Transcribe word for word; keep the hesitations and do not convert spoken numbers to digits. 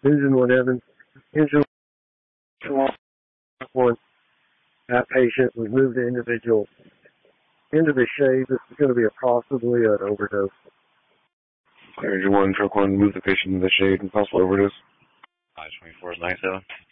Engine one, Evans. Engine one. That patient was moved the individual into the shade. This is going to be a possibly an overdose. Engine one, truck one, move the patient into the shade and possible overdose. five twenty-four is nine seven.